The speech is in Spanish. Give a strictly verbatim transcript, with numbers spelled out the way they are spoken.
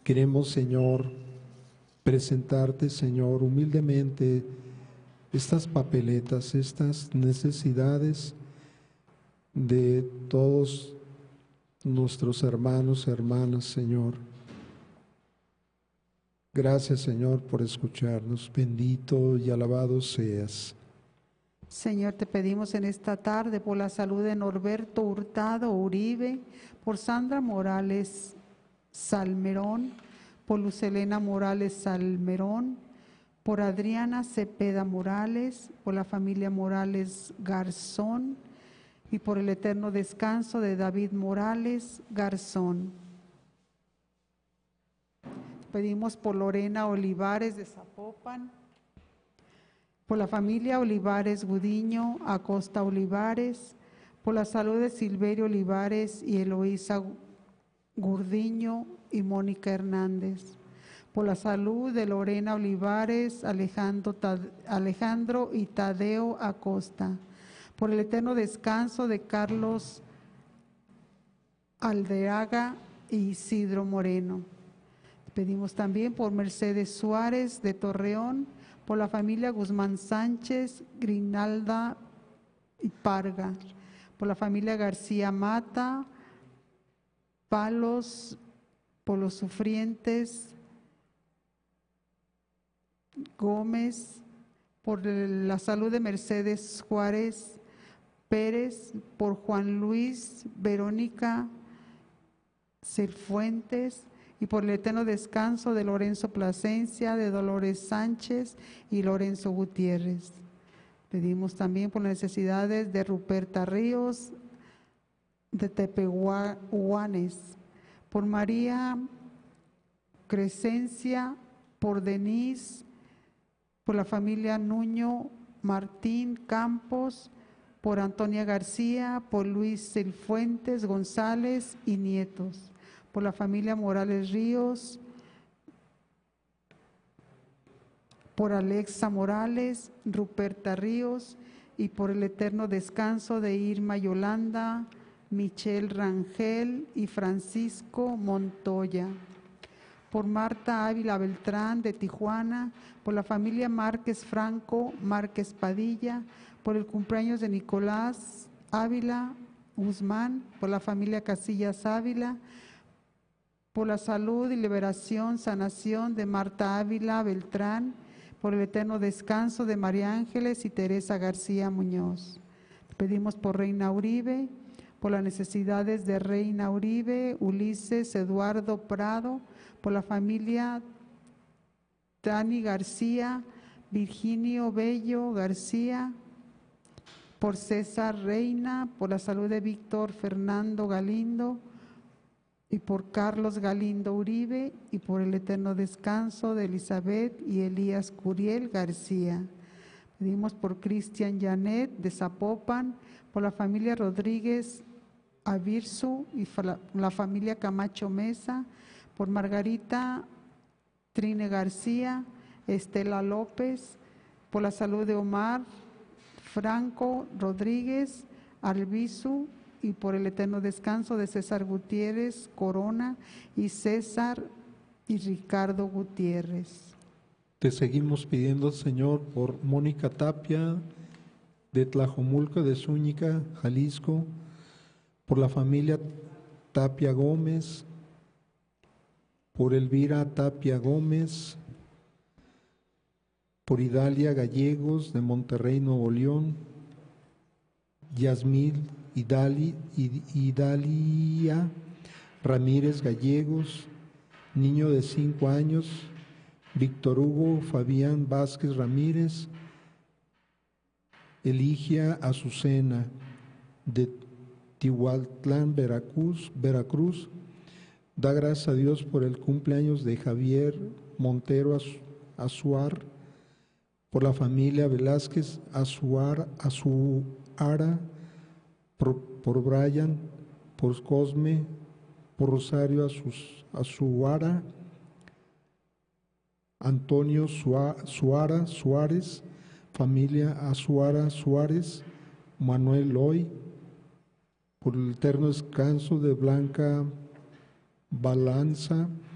Queremos, Señor, presentarte, Señor, humildemente estas papeletas, estas necesidades de todos nuestros hermanos y hermanas, Señor. Gracias, Señor, por escucharnos. Bendito y alabado seas. Señor, te pedimos en esta tarde por la salud de Norberto Hurtado Uribe, por Sandra Morales Salmerón, por Lucelena Morales Salmerón, por Adriana Cepeda Morales, por la familia Morales Garzón y por el eterno descanso de David Morales Garzón. Pedimos por Lorena Olivares de Zapopan, por la familia Olivares Gudiño, Acosta Olivares, por la salud de Silverio Olivares y Eloísa Gurdiño y Mónica Hernández, por la salud de Lorena Olivares, Alejandro, Alejandro y Tadeo Acosta, por el eterno descanso de Carlos Aldeaga y Isidro Moreno. Pedimos también por Mercedes Suárez de Torreón, por la familia Guzmán Sánchez, Grinalda y Parga, por la familia García Mata, Palos, por los sufrientes Gómez, por la salud de Mercedes Juárez Pérez, por Juan Luis Verónica Cerfuentes, y por el eterno descanso de Lorenzo Plasencia, de Dolores Sánchez y Lorenzo Gutiérrez. Pedimos también por las necesidades de Ruperta Ríos, de Tepehuanes, por María Crescencia, por Denise, por la familia Nuño Martín Campos, por Antonia García, por Luis Cifuentes González y nietos, por la familia Morales Ríos, por Alexa Morales, Ruperta Ríos y por el eterno descanso de Irma Yolanda, Michelle Rangel y Francisco Montoya, por Marta Ávila Beltrán de Tijuana, por la familia Márquez Franco, Márquez Padilla, por el cumpleaños de Nicolás Ávila Guzmán, por la familia Casillas Ávila, por la salud y liberación, sanación de Marta Ávila Beltrán, por el eterno descanso de María Ángeles y Teresa García Muñoz. Pedimos por Reina Uribe, por las necesidades de Reina Uribe, Ulises Eduardo Prado, por la familia Tani García, Virginio Bello García, por César Reina, por la salud de Víctor Fernando Galindo, y por Carlos Galindo Uribe, y por el eterno descanso de Elizabeth y Elías Curiel García. Pedimos por Cristian Janet de Zapopan, por la familia Rodríguez Avirsu y la familia Camacho Mesa, por Margarita Trine García, Estela López, por la salud de Omar Franco Rodríguez Albizu, y por el eterno descanso de César Gutiérrez Corona y César y Ricardo Gutiérrez. Te seguimos pidiendo, Señor, por Mónica Tapia de Tlajomulco de Zúñiga, Jalisco, por la familia Tapia Gómez, por Elvira Tapia Gómez, por Idalia Gallegos de Monterrey, Nuevo León, Yasmil Idali, Idalia Ramírez Gallegos, niño de cinco años, Víctor Hugo Fabián Vázquez Ramírez, Eligia Azucena de Tihuatlán, Veracruz, Veracruz. Da gracias a Dios por el cumpleaños de Javier Montero Azuar, por la familia Velázquez Azuar, Azuara, por, por Brian, por Cosme, por Rosario Azuara, Antonio Suara Suárez, familia Azuara Suárez, Manuel Loy, por el eterno descanso de Blanca Balanza,